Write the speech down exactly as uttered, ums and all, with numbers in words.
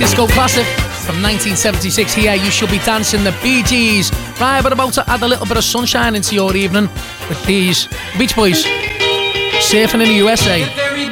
disco classic from nineteen seventy-six here. You Should Be Dancing, the Bee Gees. Right, we're about to add a little bit of sunshine into your evening with these Beach Boys, Surfing in the U S A.